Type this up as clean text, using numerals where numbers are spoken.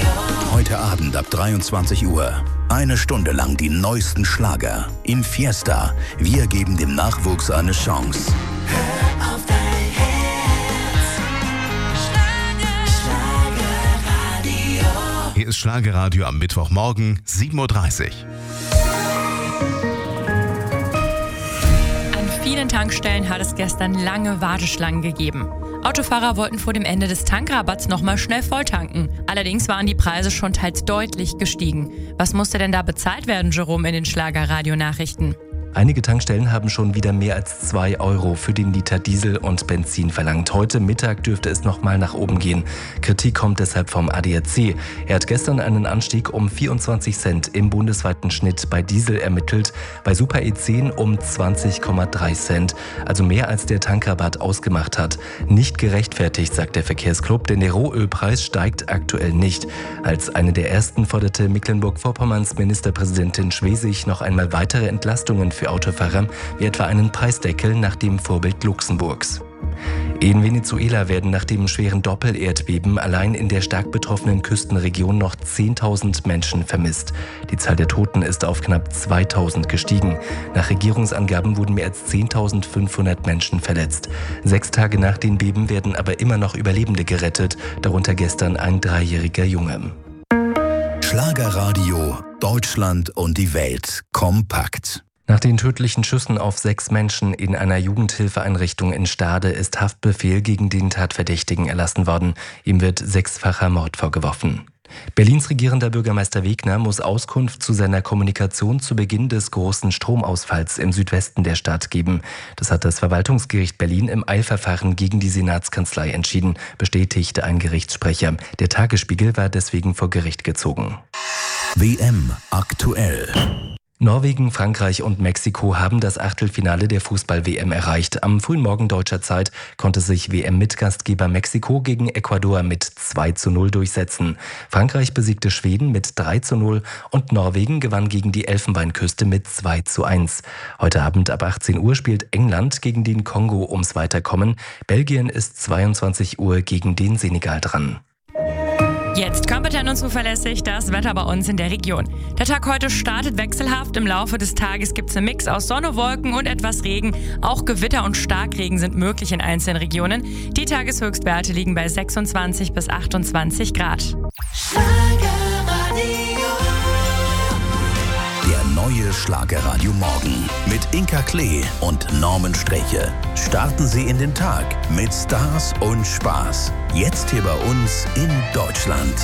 Heute Abend ab 23 Uhr. Eine Stunde lang die neuesten Schlager. In Fiesta. Wir geben dem Nachwuchs eine Chance. Hör auf dein Herz. Schlagerradio. Hier ist Schlagerradio am Mittwochmorgen, 7:30 Uhr. An vielen Tankstellen hat es gestern lange Warteschlangen gegeben. Autofahrer wollten vor dem Ende des Tankrabatts nochmal schnell volltanken. Allerdings waren die Preise schon teils deutlich gestiegen. Was musste denn da bezahlt werden, Jerome, in den Schlagerradio-Nachrichten? Einige Tankstellen haben schon wieder mehr als 2 Euro für den Liter Diesel und Benzin verlangt. Heute Mittag dürfte es nochmal nach oben gehen. Kritik kommt deshalb vom ADAC. Er hat gestern einen Anstieg um 24 Cent im bundesweiten Schnitt bei Diesel ermittelt, bei Super E10 um 20,3 Cent, also mehr als der Tankrabatt ausgemacht hat. Nicht gerechtfertigt, sagt der Verkehrsclub, denn der Rohölpreis steigt aktuell nicht. Als eine der ersten forderte Mecklenburg-Vorpommerns Ministerpräsidentin Schwesig noch einmal weitere Entlastungen für Autofahrer, wie etwa einen Preisdeckel nach dem Vorbild Luxemburgs. In Venezuela werden nach dem schweren Doppelerdbeben allein in der stark betroffenen Küstenregion noch 10.000 Menschen vermisst. Die Zahl der Toten ist auf knapp 2.000 gestiegen. Nach Regierungsangaben wurden mehr als 10.500 Menschen verletzt. 6 Tage nach den Beben werden aber immer noch Überlebende gerettet, darunter gestern ein 3-jähriger Junge. Schlagerradio. Deutschland und die Welt. Kompakt. Nach den tödlichen Schüssen auf 6 Menschen in einer Jugendhilfeeinrichtung in Stade ist Haftbefehl gegen den Tatverdächtigen erlassen worden. Ihm wird 6-facher Mord vorgeworfen. Berlins regierender Bürgermeister Wegner muss Auskunft zu seiner Kommunikation zu Beginn des großen Stromausfalls im Südwesten der Stadt geben. Das hat das Verwaltungsgericht Berlin im Eilverfahren gegen die Senatskanzlei entschieden, bestätigte ein Gerichtssprecher. Der Tagesspiegel war deswegen vor Gericht gezogen. WM aktuell. Norwegen, Frankreich und Mexiko haben das Achtelfinale der Fußball-WM erreicht. Am frühen Morgen deutscher Zeit konnte sich WM-Mitgastgeber Mexiko gegen Ecuador mit 2:0 durchsetzen. Frankreich besiegte Schweden mit 3:0 und Norwegen gewann gegen die Elfenbeinküste mit 2:1. Heute Abend ab 18 Uhr spielt England gegen den Kongo ums Weiterkommen. Belgien ist 22 Uhr gegen den Senegal dran. Jetzt kompetent und zuverlässig das Wetter bei uns in der Region. Der Tag heute startet wechselhaft. Im Laufe des Tages gibt es einen Mix aus Sonne, Wolken und etwas Regen. Auch Gewitter und Starkregen sind möglich in einzelnen Regionen. Die Tageshöchstwerte liegen bei 26 bis 28 Grad. Schlagerradio. Der neue Schlagerradio Morgen mit Inka Klee und Norman Streche. Starten Sie in den Tag mit Stars und Spaß. Jetzt hier bei uns in Deutschland.